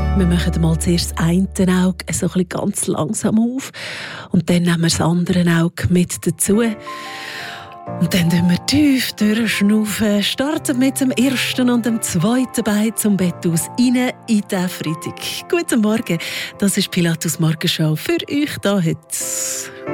Wir machen mal zuerst das eine Auge so ein bisschen ganz langsam auf und dann nehmen wir das andere Auge mit dazu. Und dann tun wir tief durchschnaufen, starten mit dem ersten und dem zweiten Bein zum Bett aus, rein in den Freitag. Guten Morgen, das ist Pilatus Morgenshow für euch da heute.